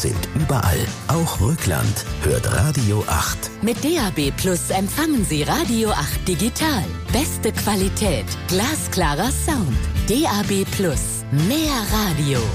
sind überall, auch Rückland. Hört Radio 8. Mit DAB Plus empfangen Sie Radio 8 digital. Beste Qualität, glasklarer Sound. DAB Plus, mehr Radio.